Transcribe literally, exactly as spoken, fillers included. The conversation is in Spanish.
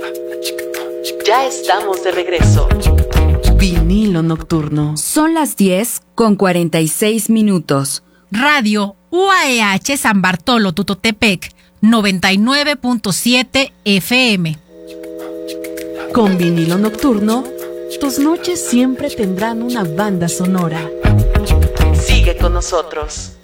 Ya estamos de regreso. Vinilo Nocturno. Son las diez con cuarenta y seis minutos. Radio U A E H San Bartolo Tutotepec, noventa y nueve punto siete F M. Con Vinilo Nocturno, tus noches siempre tendrán una banda sonora. Sigue con nosotros.